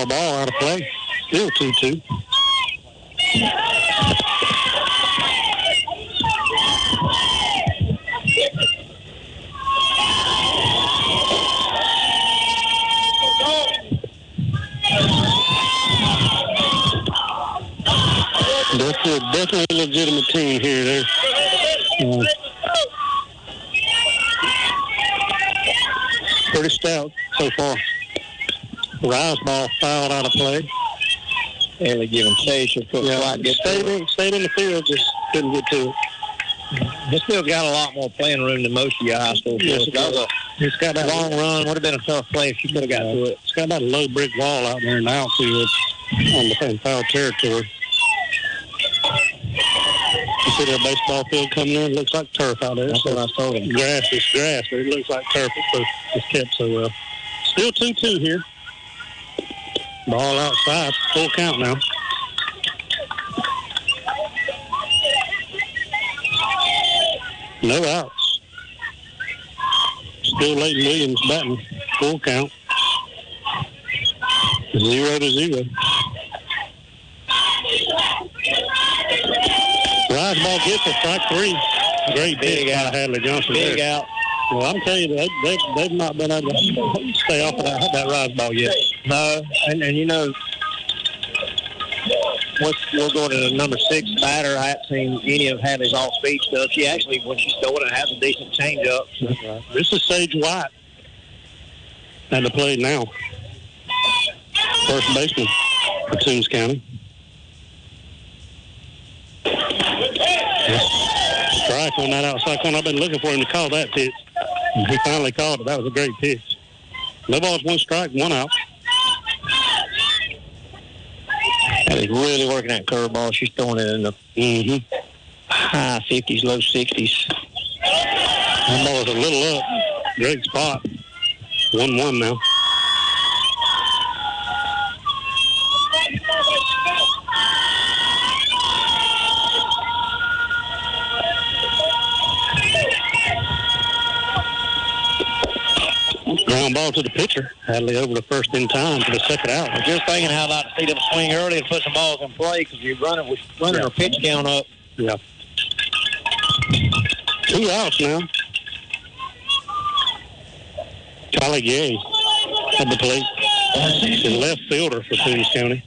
Foul ball out of play. Still 2-2. Definitely a legitimate team here. They're pretty stout so far. Rise ball fouled out of play. Ellie giving Chase a foot flat. Stayed in the field, just couldn't get to it. This field's got a lot more playing room than most of your high school fields. It's got that long run. Would have been a tough play if you could have got to it. It's got that low brick wall out there in the outfield on the foul territory. You see that baseball field coming in? It looks like turf out there. That's what I was told him. Grass is grass, but it looks like turf. It's kept so well. Still 2-2 here. Ball outside. Full count now. No outs. Still Leighton Williams batting. Full count. 0-0. Rise ball gets a strike 3. Great big out. Hadley Johnson. Big out. Well, I'm telling you, they've not been able to stay off of that rise ball yet. No, and you know, we're going to the number 6 batter. I haven't seen any of Hadley's off-speed stuff. She actually, when she's throwing it, has a decent changeup. So. This is Sage White at the plate now. First baseman for Toombs County. Strike on that outside corner. I've been looking for him to call that pitch. And he finally called it. That was a great pitch. No balls, 1 strike, 1 out. And he's really working that curveball. She's throwing it in the high 50s, low 60s. That ball is a little up. Great spot. 1-1 now. Ground ball to the pitcher. Hadley over to first in time for the second out. I was just thinking how I'd like to see them swing early and put some balls in play because you're running our pitch count up. Yeah. 2 outs now. Kylie Gay at the plate. The left fielder for Toombs County.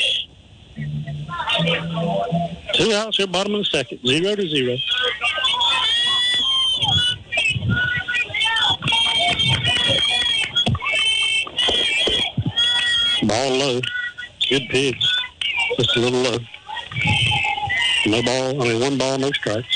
2 outs here, bottom of the second. 0-0. Ball low. Good pitch. Just a little low. No ball. 1 ball, no strikes.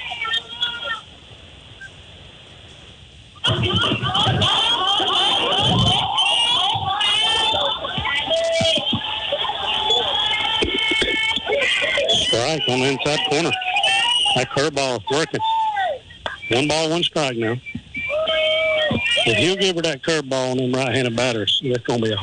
Strike on the inside corner. That curveball is working. 1 ball, 1 strike now. If he'll give her that curveball on them right-handed batters, that's going to be a